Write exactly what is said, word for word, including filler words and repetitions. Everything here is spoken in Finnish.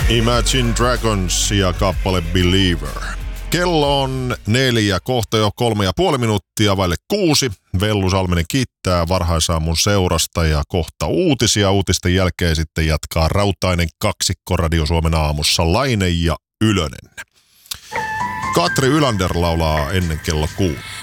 Imagine Dragons ja kappale Believer. Kello on neljä, kohta jo kolme ja puoli minuuttia vaille kuusi. Vellu Salminen kiittää varhaisaamun seurasta ja kohta uutisia. Uutisten jälkeen sitten jatkaa rautainen kaksikko Radio Suomen aamussa, Laine ja Ylönen. Katri Ylander laulaa ennen kello kuutta.